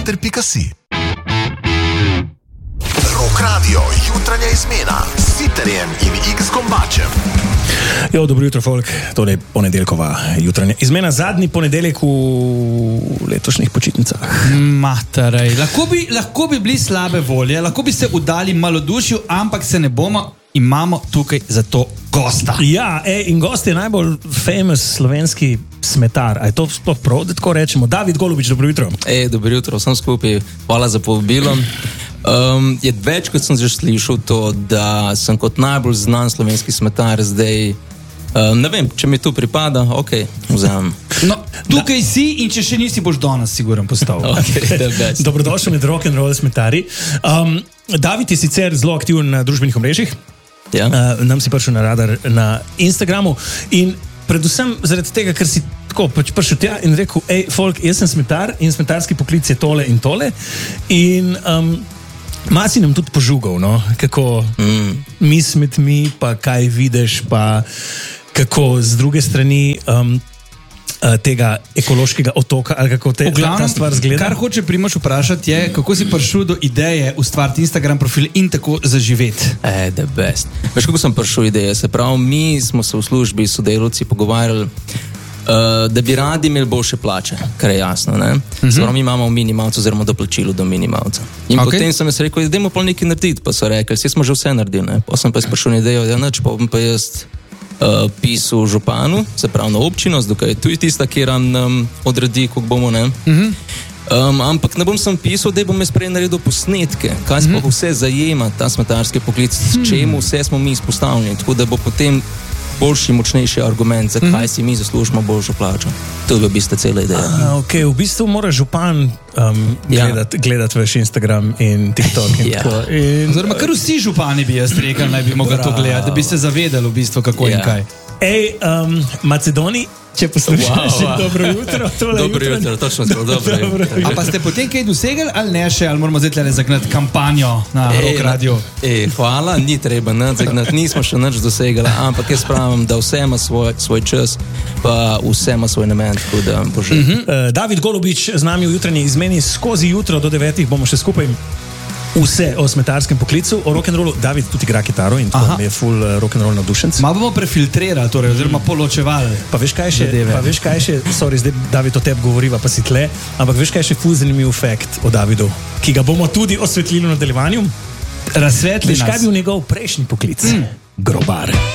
ter.si. Rock Radio, jutranja izmena s Siterjem in X-Kombačem. Jo, dobro jutro, folk. Tole je ponedeljkova jutranja izmena, zadnji ponedeljek v letošnjih počitnicah. Materej, lahko bi bili slabe volje, lahko bi se udali malodušju, ampak se ne bomo, imamo tukaj za to gosta. Ja, in gost je najbolj famous slovenski smetar. A je to sploh prav, da tako rečemo? David Golubič, dobro jutro. Dobro jutro, vsem skupaj. Hvala za povabilo. Je več, kot sem že slišal to, da sem kot najbolj znan slovenski smetar zdaj. Ne vem, če mi to pripada, vzamem. No, tukaj si in če še nisi, boš danes siguren postal. Dobrodošli med rock and roll smetari. David je sicer zelo aktiven na družbenih omrežjih. Ja. Nam si prišel na radar na Instagramu in predvsem zaradi tega, ker si tako prišel tja in rekel, folk, jaz sem smetar in smetarski poklic je tole in tole. In malo si nam tudi požugal, no? Kako mi smetmi, pa kaj vidiš, pa kako z druge strani tega ekološkega otoka, ali kako ta stvar zgleda. Kar hoče Primož vprašati je, kako si prišel do ideje ustvariti Instagram profil in tako zaživeti. The best. Veš, kako sem prišel ideje? Se pravi, mi smo se v službi s sodelavci pogovarjali, da bi radi imeli boljše plače, kar je jasno, ne? Se pravi, mi imamo minimalce oziroma doplačilo do minimalca. In potem sem jaz rekel, idemo pa nekaj narediti, pa so rekli, saj smo že vse naredili, ne? Pa sem pa prišel na idejo, da pa bom pa jaz pisal županu, se pravi na občino, zdaj je tudi tista, kjer nam odredi, kako bomo, ne? Ampak ne bom sem pisal, da bom jaz prej naredil posnetke, kaj sploh vse zajema ta smetarski poklic, s čemu vse smo mi izpostavljeni, tako da bo potem boljši, močnejši argument, zakaj si mi zaslužimo boljšo plačo. To je v bistvu cela ideja. V bistvu mora župan gledati vaš Instagram in TikTok. Oziroma, kar vsi župani bi jaz rekel, naj bi mogli to gledati, da bi se zavedali v bistvu, kako in kaj. Macedoni, če poslušaš, dobro jutro. Dobro jutro, točno zelo dobro jutro. A pa ste potem kaj dosegli ali ne še, ali moramo zdaj tle zagnati kampanjo na Rock Radio? Hvala, ni treba zagnati, nismo še nič dosegli, ampak jaz pravim, da vse ima svoj čas, pa vse ima svoj namen, tako da bo že. David Golubič z nami v jutranji izmeni, skozi jutro do 9 bomo še skupaj vse o smetarskem poklicu, o rock'n'rollu. David tudi igra kitaro in tako je full rock'n'roll navdušenc. Malo bomo prefiltrirali, torej, oziroma poločevali. Pa veš kaj še, sorry, zdaj David o tebi govoriva, pa si tle, ampak veš kaj še full zanimiv fakt o Davidu, ki ga bomo tudi osvetlili v nadaljevanju? Razsvetli nas. Veš kaj je bil njegov prejšnji poklic? Grobar.